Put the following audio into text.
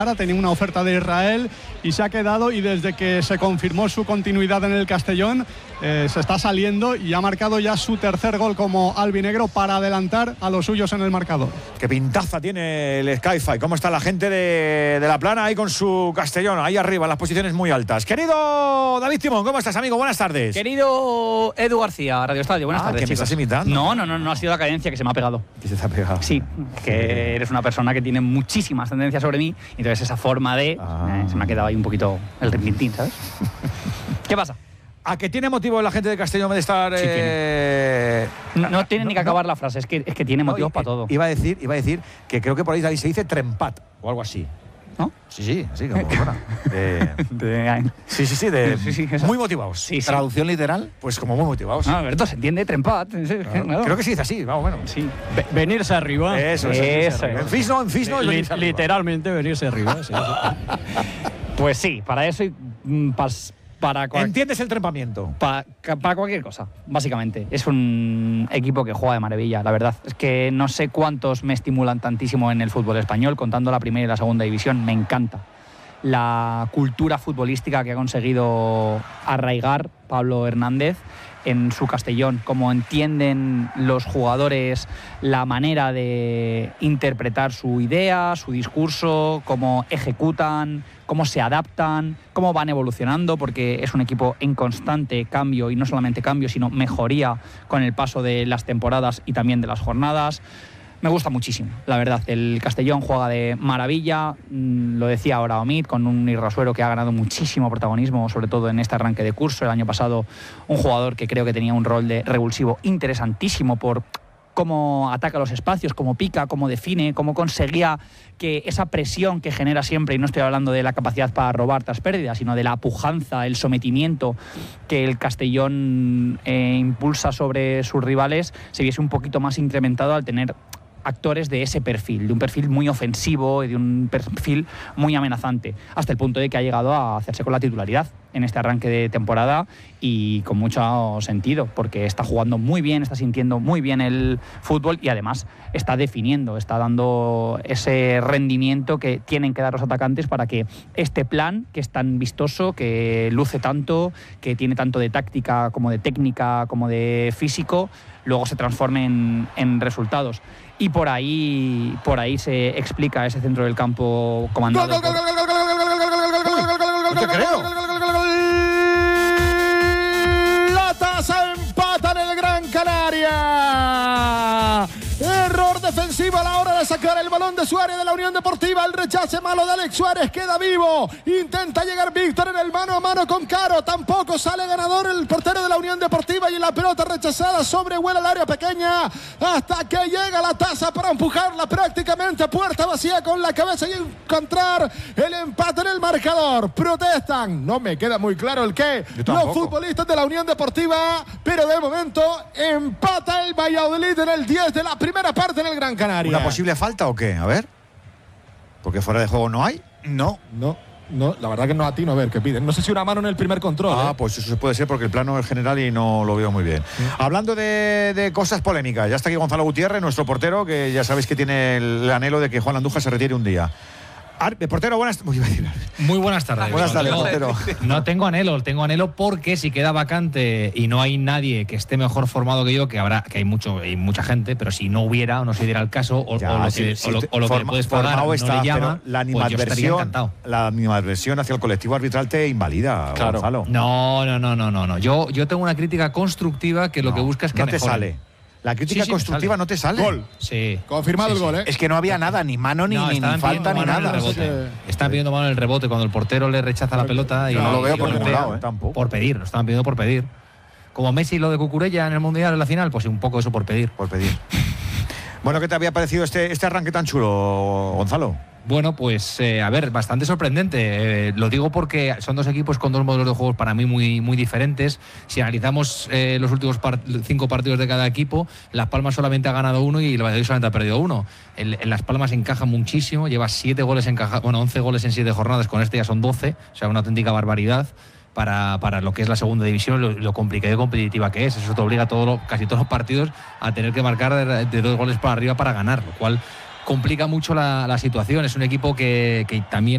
tenía una oferta de Israel y se ha quedado, y desde que se confirmó su continuidad en el Castellón se está saliendo y ha marcado ya su tercer gol como albinegro para adelantar a los suyos en el marcador. Qué pintaza tiene el Sky-Fi. ¿Cómo está la gente de La Plana ahí con su Castellón, ahí arriba, en las posiciones muy altas? Querido David Timón, ¿cómo estás, amigo? Buenas tardes. Querido Edu García, Radio Estadio, buenas tardes. ¿Que me estás imitando? No ha sido la cadencia que se me ha pegado. ¿Que se te ha pegado? Sí, que eres una persona que tiene muchísimas tendencias sobre mí, entonces esa forma de... se me ha quedado ahí un poquito el rintintín, ¿sabes? ¿Qué pasa? ¿A que tiene motivo la gente de Castellón de estar...? Sí, tiene. No tiene ni que acabar la frase, es que tiene motivos para todo. Iba a decir que creo que por ahí se dice trempat o algo así. ¿No? Sí, como fuera. Sí, muy motivados. Sí. ¿Traducción literal? Pues como muy motivados. No, Alberto, se entiende trempat. Claro. Creo que se dice así, más o menos. Sí. Venirse arriba. Eso. En fisno es venirse arriba. Literalmente venirse arriba. Sí. Pues sí, para eso y para ¿Entiendes el trempamiento? Para cualquier cosa, básicamente. Es un equipo que juega de maravilla, la verdad. Es que no sé cuántos me estimulan tantísimo en el fútbol español, contando la primera y la segunda división. Me encanta la cultura futbolística que ha conseguido arraigar Pablo Hernández en su Castellón, cómo entienden los jugadores la manera de interpretar su idea, su discurso, cómo ejecutan, cómo se adaptan, cómo van evolucionando, porque es un equipo en constante cambio, y no solamente cambio, sino mejoría con el paso de las temporadas y también de las jornadas. Me gusta muchísimo, la verdad. El Castellón juega de maravilla, lo decía ahora Omid, con un Irrasuero que ha ganado muchísimo protagonismo, sobre todo en este arranque de curso. El año pasado, un jugador que creo que tenía un rol de revulsivo interesantísimo por cómo ataca los espacios, cómo pica, cómo define, cómo conseguía que esa presión que genera siempre, y no estoy hablando de la capacidad para robar tras pérdidas, sino de la pujanza, el sometimiento que el Castellón impulsa sobre sus rivales, se viese un poquito más incrementado al tener actores de ese perfil, de un perfil muy ofensivo y de un perfil muy amenazante, hasta el punto de que ha llegado a hacerse con la titularidad en este arranque de temporada, y con mucho sentido, porque está jugando muy bien, está sintiendo muy bien el fútbol y además está definiendo, está dando ese rendimiento que tienen que dar los atacantes para que este plan, que es tan vistoso, que luce tanto, que tiene tanto de táctica como de técnica como de físico, luego se transforme en resultados. Y por ahí se explica ese centro del campo comandado. ¡No te creo! La Taza empata en el Gran Canaria. Error defensivo a la hora de sacar el balón de su área de la Unión Deportiva. El rechace malo de Alex Suárez queda vivo. Intenta llegar Víctor en el mano a mano con Caro. Tampoco sale ganador el portero de la Unión Deportiva, y la pelota rechazada sobrevuela el área pequeña hasta que llega la Taza para empujarla prácticamente a puerta vacía con la cabeza y encontrar el empate en el marcador. Protestan. No me queda muy claro el qué. Los futbolistas de la Unión Deportiva, pero de momento empata el Valladolid en el 10 de la primera parte en el Gran Canaria. ¿Una posible falta o qué? A ver. Porque fuera de juego no hay. No, la verdad que no atino a ver qué piden. No sé si una mano en el primer control. Pues eso puede ser, porque el plano es general y no lo veo muy bien. Sí. Hablando de cosas polémicas, ya está aquí Gonzalo Gutiérrez, nuestro portero, que ya sabéis que tiene el anhelo de que Juan Andújar se retire un día. Portero, muy buenas tardes. Buenas tardes, portero. No tengo anhelo porque si queda vacante y no hay nadie que esté mejor formado que yo, que hay mucha gente, pero si no hubiera o no se diera el caso o lo que le puedes pagar no le llama, la animadversión hacia el colectivo arbitral te invalida, claro. Gonzalo. No. Yo tengo una crítica constructiva que lo que busca es que no te sale. La crítica constructiva no te sale. Gol. Sí. Confirmado el gol, ¿eh? Es que no había nada, ni mano, ni falta, ni nada. Están pidiendo mano en el rebote cuando el portero le rechaza la pelota. Y no lo veo por ningún lado, tampoco. Por pedir, lo estaban pidiendo por pedir. Como Messi lo de Cucurella en el Mundial en la final, pues un poco eso por pedir. Bueno, ¿qué te había parecido este arranque tan chulo, Gonzalo? Bueno, pues bastante sorprendente. Lo digo porque son dos equipos con dos modelos de juegos para mí muy, muy diferentes. Si analizamos los últimos 5 partidos de cada equipo, Las Palmas solamente ha ganado 1 y el Valladolid solamente ha perdido 1. En Las Palmas encaja muchísimo, lleva 11 goles en 7 jornadas, con este ya son 12, o sea, una auténtica barbaridad para lo que es la segunda división, lo complicado y competitiva que es. Eso te obliga casi todos los partidos a tener que marcar de 2 goles para arriba para ganar, lo cual complica mucho la situación. Es un equipo que también